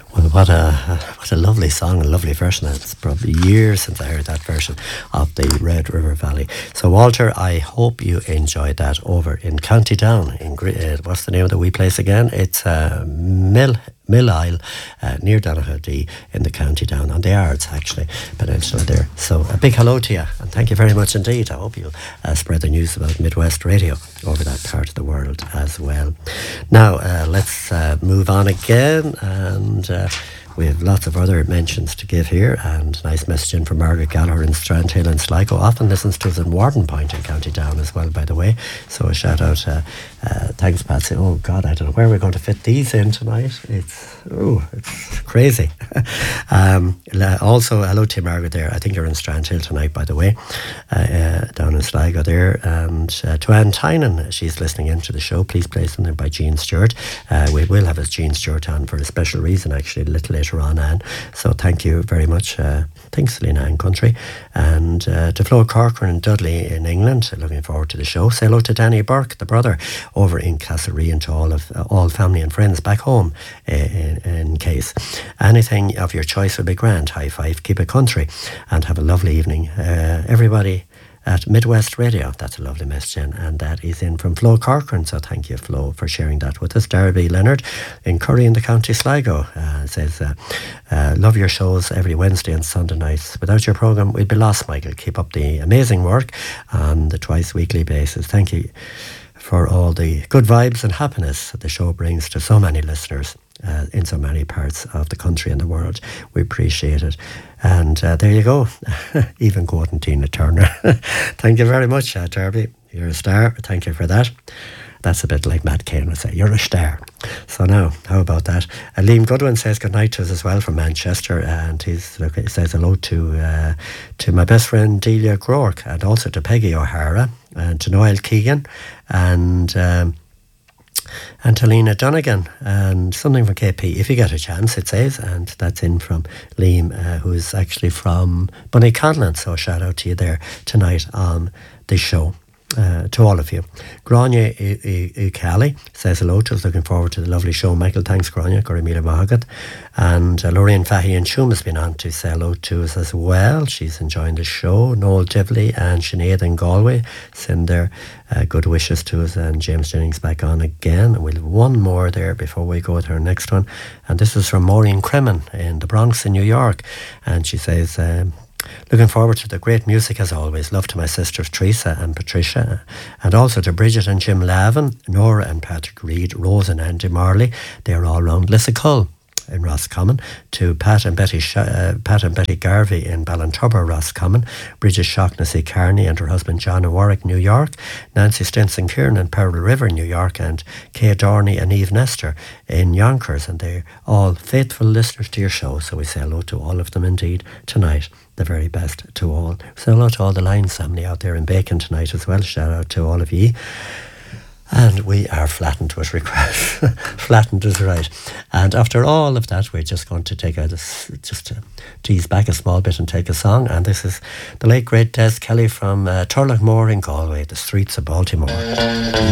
Well, what a lovely song, a lovely version. It's probably years since I heard that version of the Red River Valley. So, Walter, I hope you enjoyed that over in County Down. What's the name of the wee place again? It's Mill Isle, near Donaghadee in the County Down, on the Ards, actually, peninsula there. So a big hello to you, and thank you very much indeed. I hope you'll spread the news about Midwest Radio over that part of the world as well. Now, let's move on again, and we have lots of other mentions to give here, and a nice message in from Margaret Gallagher in Strandhill and Sligo. Often listens to us in Warden Point in County Down as well, by the way. So a shout out. Thanks, Patsy. Oh God, I don't know where we're going to fit these in tonight. It's crazy. Also, hello to Margaret there. I think you're in Strandhill tonight, by the way, down in Sligo there. And to Anne Tynan, she's listening into the show. Please play something by Gene Stewart. We will have his Gene Stewart on for a special reason, actually, a little later on, Anne. So thank you very much. Thanks, Lena and Country. And to Flo Corcoran and Dudley in England, looking forward to the show. Say hello to Danny Burke, the brother, over in Castlerea, and to all family and friends back home in case. Anything of your choice would be grand. High five, keep it country, and have a lovely evening. Everybody at Midwest Radio. That's a lovely message, and that is in from Flo Corcoran. So thank you, Flo, for sharing that with us. Darby Leonard in Curry in the County Sligo says, love your shows every Wednesday and Sunday nights. Without your programme, we'd be lost, Michael. Keep up the amazing work on the twice weekly basis. Thank you for all the good vibes and happiness that the show brings to so many listeners in so many parts of the country and the world. We appreciate it. And there you go. Even quoting Tina Turner. Thank you very much, Darby. You're a star. Thank you for that. That's a bit like Matt Cain would say, you're a star. So now, how about that? Liam Goodwin says good night to us as well from Manchester, and he says hello to my best friend Delia Groark, and also to Peggy O'Hara, and to Noel Keegan, and to Lena Donegan, and something from KP, if you get a chance, it says, and that's in from Liam, who's actually from Bunnyconlon, so shout out to you there tonight on the show. To all of you. Grania Ukali says hello to us, looking forward to the lovely show. Michael, thanks, Grania. Gorimila Mahagat. And Lorraine Fahy and Shum has been on to say hello to us as well. She's enjoying the show. Noel Tively and Sinead in Galway send their good wishes to us, and James Jennings back on again. And we'll have one more there before we go to our next one, and this is from Maureen Kremen in the Bronx in New York, and she says, looking forward to the great music as always. Love to my sisters Teresa and Patricia, and also to Bridget and Jim Lavin, Nora and Patrick Reid, Rose and Andy Marley. They're all around Lissacull in Roscommon. To Pat and Betty Garvey in Ballintubber, Roscommon. Bridget Shaughnessy Carney and her husband John in Warwick, New York. Nancy Stinson Kieran in Pearl River, New York, and Kay Dorney and Eve Nestor in Yonkers, and they're all faithful listeners to your show, so we say hello to all of them indeed tonight. The very best to all. So hello to all the Lions family out there in Bacon tonight as well. Shout out to all of you. And we are flattened with requests. Flattened is right. And after all of that, we're just going to take out just to tease back a small bit and take a song. And this is the late great Des Kelly from Turlough Moor in Galway, the streets of Baltimore.